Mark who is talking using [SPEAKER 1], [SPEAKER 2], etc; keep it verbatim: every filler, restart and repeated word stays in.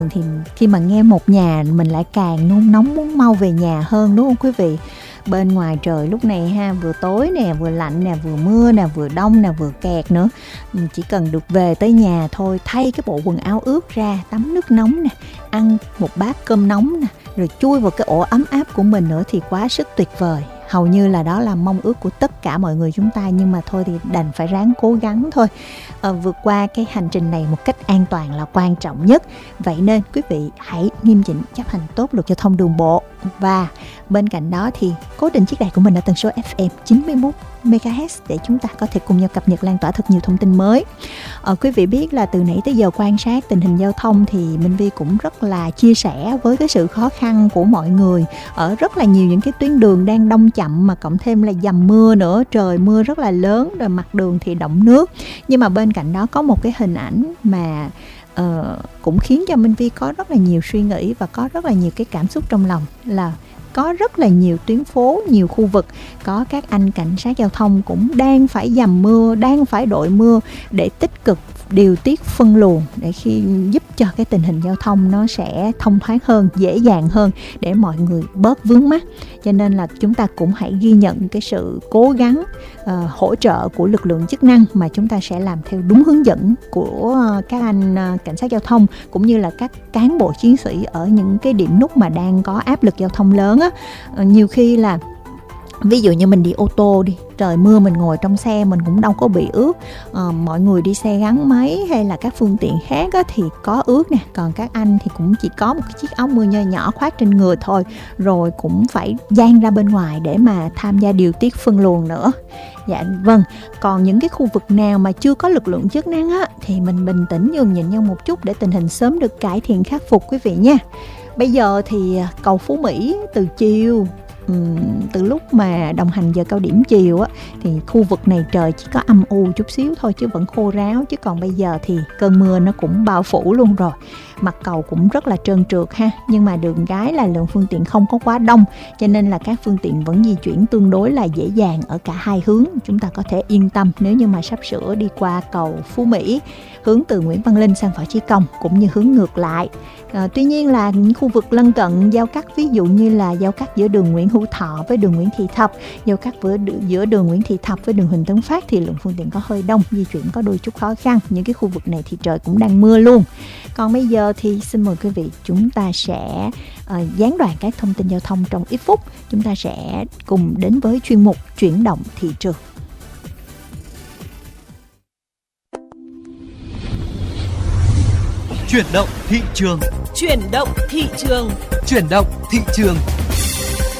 [SPEAKER 1] Thì khi mà nghe một nhà mình lại càng nôn nóng muốn mau về nhà hơn, đúng không quý vị? Bên ngoài trời lúc này ha, vừa tối nè, vừa lạnh nè, vừa mưa nè, vừa đông nè, vừa kẹt nữa. Chỉ cần được về tới nhà thôi, thay cái bộ quần áo ướt ra, tắm nước nóng nè, ăn một bát cơm nóng nè, rồi chui vào cái ổ ấm áp của mình nữa thì quá sức tuyệt vời. Hầu như là đó là mong ước của tất cả mọi người chúng ta, nhưng mà thôi thì đành phải ráng cố gắng thôi. À, vượt qua cái hành trình này một cách an toàn là quan trọng nhất. Vậy nên quý vị hãy nghiêm chỉnh chấp hành tốt luật giao thông đường bộ. Và bên cạnh đó thì cố định chiếc đài của mình ở tần số ép em chín mươi mốt mê ga héc để chúng ta có thể cùng nhau cập nhật lan tỏa thật nhiều thông tin mới. À, quý vị biết là từ nãy tới giờ quan sát tình hình giao thông thì Minh Vi cũng rất là chia sẻ với cái sự khó khăn của mọi người ở rất là nhiều những cái tuyến đường đang đông chậm, mà cộng thêm là dầm mưa nữa, trời mưa rất là lớn, rồi mặt đường thì đọng nước. Nhưng mà bên cạnh đó có một cái hình ảnh mà uh, cũng khiến cho Minh Vi có rất là nhiều suy nghĩ và có rất là nhiều cái cảm xúc trong lòng, là có rất là nhiều tuyến phố, nhiều khu vực có các anh cảnh sát giao thông cũng đang phải dầm mưa, đang phải đội mưa để tích cực điều tiết phân luồng, để khi giúp cho cái tình hình giao thông nó sẽ thông thoáng hơn, dễ dàng hơn, để mọi người bớt vướng mắc. Cho nên là chúng ta cũng hãy ghi nhận cái sự cố gắng uh, hỗ trợ của lực lượng chức năng, mà chúng ta sẽ làm theo đúng hướng dẫn của uh, các anh uh, cảnh sát giao thông, cũng như là các cán bộ chiến sĩ ở những cái điểm nút mà đang có áp lực giao thông lớn á. Uh, nhiều khi là ví dụ như mình đi ô tô đi, trời mưa mình ngồi trong xe mình cũng đâu có bị ướt. à, Mọi người đi xe gắn máy hay là các phương tiện khác á, thì có ướt nè. Còn các anh thì cũng chỉ có một cái chiếc áo mưa nho nhỏ khoác trên người thôi, rồi cũng phải dang ra bên ngoài để mà tham gia điều tiết phân luồng nữa. Dạ vâng, còn những cái khu vực nào mà chưa có lực lượng chức năng á, thì mình bình tĩnh nhường nhịn nhau một chút để tình hình sớm được cải thiện khắc phục quý vị nha. Bây giờ thì cầu Phú Mỹ từ chiều Uhm, từ lúc mà đồng hành giờ cao điểm chiều á, thì khu vực này trời chỉ có âm u chút xíu thôi chứ vẫn khô ráo. Chứ còn bây giờ thì cơn mưa nó cũng bao phủ luôn rồi. Mặt cầu cũng rất là trơn trượt ha. Nhưng mà đường cái là lượng phương tiện không có quá đông, cho nên là các phương tiện vẫn di chuyển tương đối là dễ dàng ở cả hai hướng. Chúng ta có thể yên tâm nếu như mà sắp sửa đi qua cầu Phú Mỹ, hướng từ Nguyễn Văn Linh sang Võ Chí Công, cũng như hướng ngược lại. À, tuy nhiên là những khu vực lân cận giao cắt, ví dụ như là giao cắt giữa đường Nguyễn Hữu Thọ với đường Nguyễn Thị Thập, giao cắt với giữa đường Nguyễn Thị Thập với đường Huỳnh Tấn Phát, thì lượng phương tiện có hơi đông, di chuyển có đôi chút khó khăn. Những cái khu vực này thì trời cũng đang mưa luôn. Còn bây giờ thì xin mời quý vị, chúng ta sẽ uh, gián đoạn các thông tin giao thông trong ít phút. Chúng ta sẽ cùng đến với chuyên mục chuyển động thị trường.
[SPEAKER 2] Chuyển động thị trường.
[SPEAKER 3] Chuyển động thị trường.
[SPEAKER 2] Chuyển động thị trường.